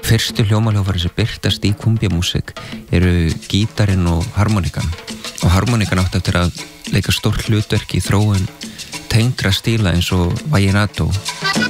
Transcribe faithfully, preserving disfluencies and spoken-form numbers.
fyrstu hljómahljóðfæri sem birtast í kúmbiamúsík eru gítarinn og harmonikan. Og harmonikan átti eftir að leika stórt hlutverk í þróun tengdra stíla eins og vallenato.